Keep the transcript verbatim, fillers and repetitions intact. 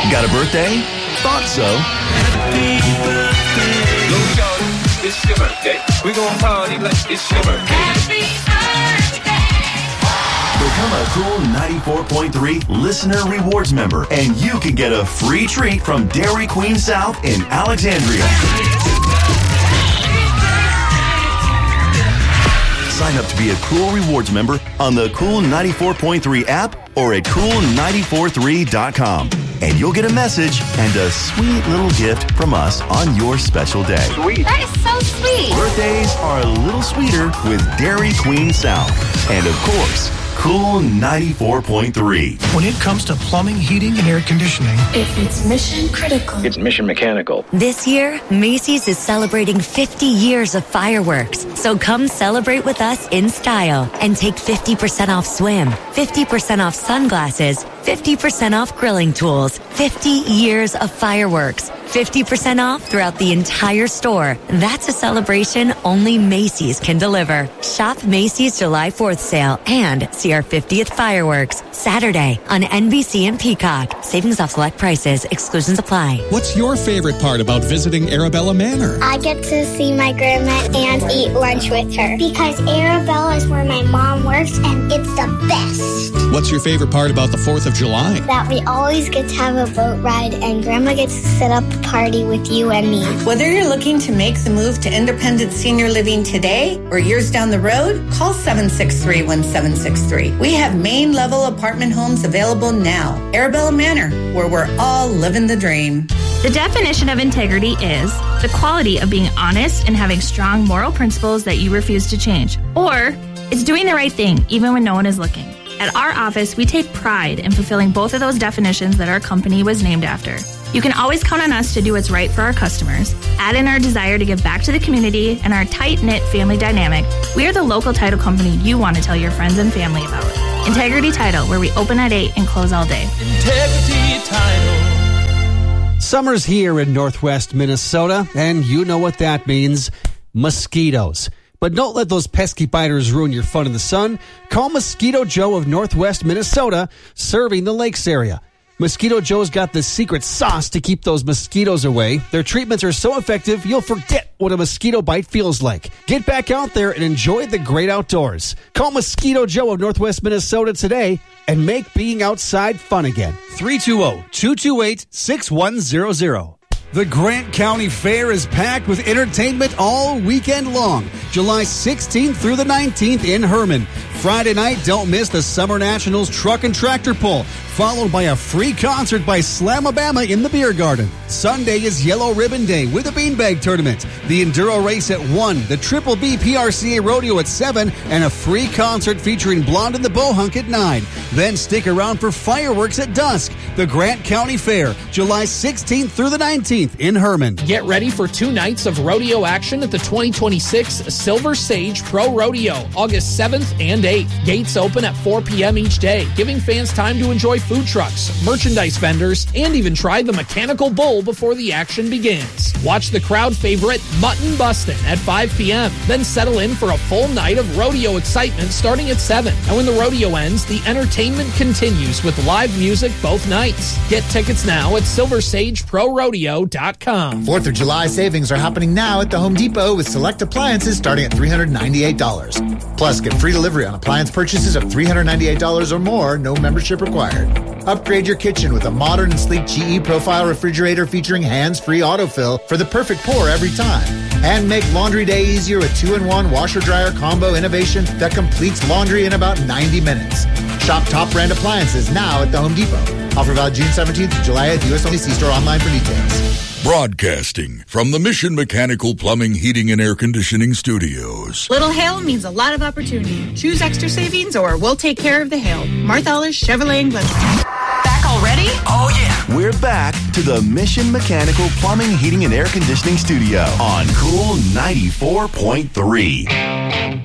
Got a birthday? Thought so. Happy birthday. Yo, y'all, it's your birthday. We gon' party like it's your birthday. Happy birthday. Become a cool ninety-four point three listener rewards member, and you can get a free treat from Dairy Queen South in Alexandria. Sign up to be a Cool Rewards member on the Cool ninety-four point three app or at cool nine four three dot com. And you'll get a message and a sweet little gift from us on your special day. Sweet. That is so sweet. Birthdays are a little sweeter with Dairy Queen South. And of course, Cool ninety-four point three. When it comes to plumbing, heating, and air conditioning, if it's mission critical, it's mission mechanical. This year, Macy's is celebrating fifty years of fireworks. So come celebrate with us in style and take fifty percent off swim, fifty percent off sunglasses, fifty percent off grilling tools, fifty years of fireworks, fifty percent off throughout the entire store. That's a celebration only Macy's can deliver. Shop Macy's July fourth sale and see our fiftieth fireworks Saturday on N B C and Peacock. Savings off select prices. Exclusions apply. What's your favorite part about visiting Arabella Manor? I get to see my grandma and eat lunch with her. Because Arabella is where my mom works and it's the best. What's your favorite part about the fourth of July? That we always get to have a boat ride and Grandma gets to set up a party with you and me. Whether you're looking to make the move to independent senior living today or years down the road, call seven six three, one seven six three. We have main level apartment homes available now. Arabella Manor, where we're all living the dream. The definition of integrity is the quality of being honest and having strong moral principles that you refuse to change. Or it's doing the right thing even when no one is looking. At our office, we take pride in fulfilling both of those definitions that our company was named after. You can always count on us to do what's right for our customers. Add in our desire to give back to the community and our tight-knit family dynamic. We are the local title company you want to tell your friends and family about. Integrity Title, where we open at eight and close all day. Integrity Title. Summer's here in Northwest Minnesota, and you know what that means. Mosquitoes. But don't let those pesky biters ruin your fun in the sun. Call Mosquito Joe of Northwest Minnesota, serving the lakes area. Mosquito Joe's got the secret sauce to keep those mosquitoes away. Their treatments are so effective, you'll forget what a mosquito bite feels like. Get back out there and enjoy the great outdoors. Call Mosquito Joe of Northwest Minnesota today and make being outside fun again. three two zero, two two eight, six one zero zero. The Grant County Fair is packed with entertainment all weekend long. July sixteenth through the nineteenth in Herman. Friday night, don't miss the Summer Nationals Truck and Tractor Pull, followed by a free concert by Slamabama in the Beer Garden. Sunday is Yellow Ribbon Day with a beanbag tournament, the Enduro Race at one, the Triple B P R C A Rodeo at seven, and a free concert featuring Blonde and the Bohunk at nine. Then stick around for fireworks at dusk. The Grant County Fair, July sixteenth through the nineteenth in Herman. Get ready for two nights of rodeo action at the twenty twenty-six Silver Sage Pro Rodeo, August seventh and eighth. Gates open at four p.m. each day, giving fans time to enjoy food trucks, merchandise vendors, and even try the mechanical bull before the action begins. Watch the crowd favorite Mutton Bustin' at five p.m., then settle in for a full night of rodeo excitement starting at seven. And when the rodeo ends, the entertainment continues with live music both nights. Get tickets now at silver sage pro rodeo dot com. fourth of July savings are happening now at the Home Depot with select appliances starting at three hundred ninety-eight dollars. Plus, get free delivery on appliance purchases of three hundred ninety-eight dollars or more, no membership required. Upgrade your kitchen with a modern and sleek G E Profile refrigerator featuring hands-free autofill for the perfect pour every time. And make laundry day easier with two in one washer-dryer combo innovation that completes laundry in about ninety minutes. Shop top brand appliances now at the Home Depot. Offer valid June seventeenth to July eighth. U S only. See store online for details. Broadcasting from the Mission Mechanical Plumbing, Heating, and Air Conditioning Studios. Little hail means a lot of opportunity. Choose extra savings or we'll take care of the hail. Marthalis Chevrolet and Glenn. Back already? Oh, yeah. We're back to the Mission Mechanical Plumbing, Heating, and Air Conditioning Studio on Cool ninety-four point three.